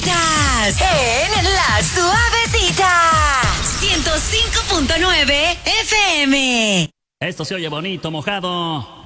Estás en La Suavecita 105.9 FM. Esto se oye bonito, mojado.